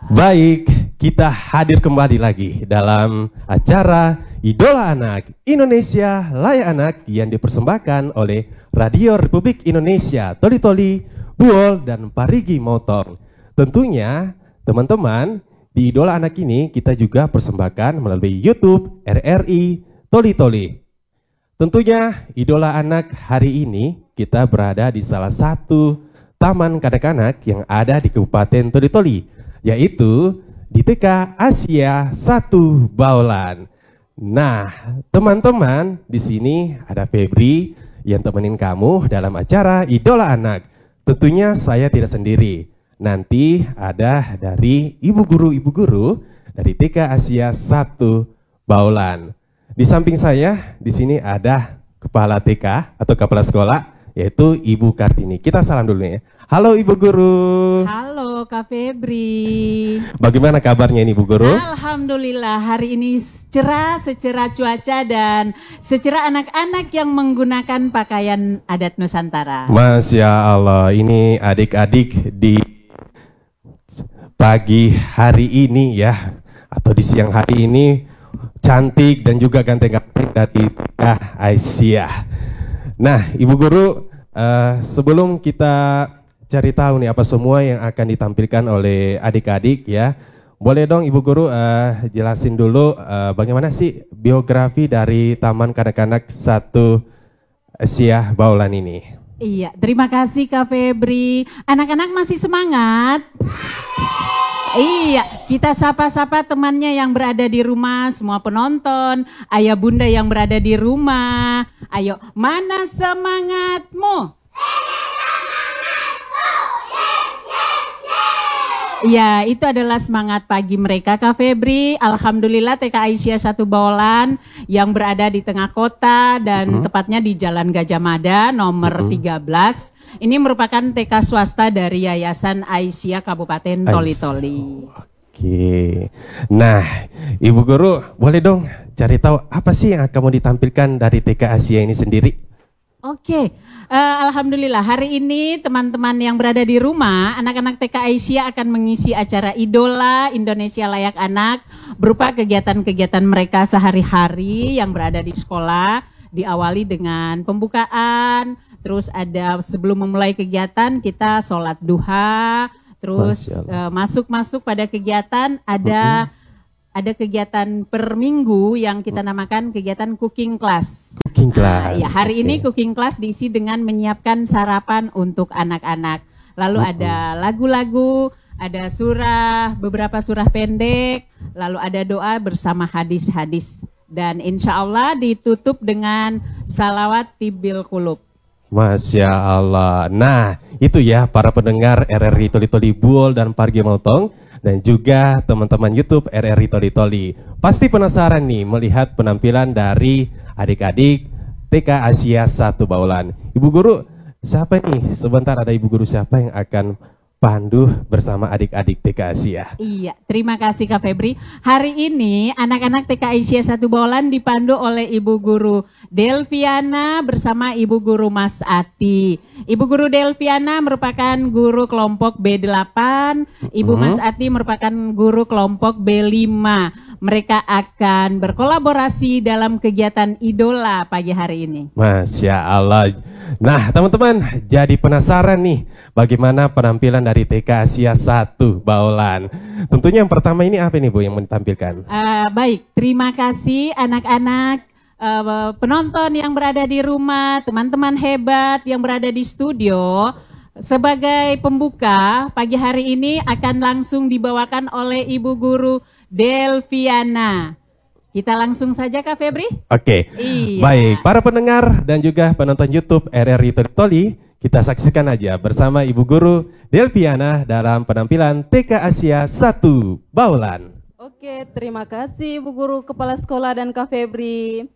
Baik, kita hadir kembali lagi dalam acara Idola Anak Indonesia Layak Anak yang dipersembahkan oleh Radio Republik Indonesia, Toli Toli, Buol, dan Parigi Motong. Tentunya teman-teman, di Idola Anak ini kita juga persembahkan melalui YouTube RRI Toli Toli. Tentunya Idola Anak hari ini kita berada di salah satu taman kanak-kanak yang ada di Kabupaten Toli Toli, yaitu di TK Asia 1 Baolan. Nah, teman-teman, di sini ada Febri yang temenin kamu dalam acara Idola Anak. Tentunya saya tidak sendiri. Nanti ada dari ibu guru dari TK Asia 1 Baolan. Di samping saya, di sini ada kepala TK atau kepala sekolah, yaitu Ibu Kartini. Kita salam dulu ya. Halo Ibu Guru. Halo Kak Febri. Bagaimana kabarnya ini Ibu Guru? Alhamdulillah, hari ini cerah, secerah cuaca dan secerah anak-anak yang menggunakan pakaian adat Nusantara. Masya Allah, ini adik-adik di pagi hari ini ya, atau di siang hari ini cantik dan juga ganteng-ganteng dari Aisyah. Nah, Ibu Guru, sebelum kita cari tahu nih apa semua yang akan ditampilkan oleh adik-adik ya, boleh dong Ibu Guru jelasin dulu bagaimana sih biografi dari Taman Kanak-Kanak 1 Asia Baolan ini. Iya, terima kasih Kak Febri. Anak-anak masih semangat? Iya, kita sapa-sapa temannya yang berada di rumah, semua penonton, ayah bunda yang berada di rumah. Ayo, mana semangatmu? Ya, itu adalah semangat pagi mereka Kak Febri. Alhamdulillah TK Aisyah 1 Baolan yang berada di tengah kota dan tepatnya di Jalan Gajah Mada nomor 13. Ini merupakan TK swasta dari Yayasan Aisyah Kabupaten Toli Toli. Oke. Nah, Ibu Guru, boleh dong cari tahu apa sih yang akan mau ditampilkan dari TK Asia ini sendiri? Oke, alhamdulillah hari ini teman-teman yang berada di rumah, anak-anak TK Aisyah akan mengisi acara Idola Indonesia Layak Anak berupa kegiatan-kegiatan mereka sehari-hari yang berada di sekolah, diawali dengan pembukaan, terus ada sebelum memulai kegiatan kita sholat duha, terus masuk pada kegiatan ada kegiatan per minggu yang kita namakan kegiatan cooking class. Cooking class. Ya, hari ini cooking class diisi dengan menyiapkan sarapan untuk anak-anak. Lalu ada lagu-lagu, ada surah, beberapa surah pendek, lalu ada doa bersama hadis-hadis. Dan insya Allah ditutup dengan salawat tibil kulub. Masya Allah. Nah, itu ya para pendengar RRI Toli Toli Buol dan Parigi Motong, dan juga teman-teman YouTube RRI Toli Toli. Pasti penasaran nih melihat penampilan dari adik-adik TK Asia 1 Baolan. Ibu Guru, siapa nih? Sebentar, ada Ibu Guru siapa yang akan pandu bersama adik-adik TK Asia? Iya, terima kasih Kak Febri. Hari ini anak-anak TK Asia 1 Baolan dipandu oleh Ibu Guru Delviana bersama Ibu Guru Mas Ati. Ibu Guru Delviana merupakan guru kelompok B8, Ibu Mas Ati merupakan guru kelompok B5. Mereka akan berkolaborasi dalam kegiatan Idola pagi hari ini. Masya Allah. Nah, teman-teman, jadi penasaran nih bagaimana penampilan dari TK Asia 1 Baolan. Tentunya yang pertama ini apa nih Bu yang ditampilkan? Baik, terima kasih anak-anak, penonton yang berada di rumah, teman-teman hebat yang berada di studio. Sebagai pembuka, pagi hari ini akan langsung dibawakan oleh Ibu Guru Delviana. Kita langsung saja Kak Febri? Oke, iya. Baik, para pendengar dan juga penonton YouTube RRI Toli Toli, kita saksikan aja bersama Ibu Guru Delviana dalam penampilan TK Asia 1 Baolan. Oke, terima kasih Ibu Guru Kepala Sekolah dan Kak Febri.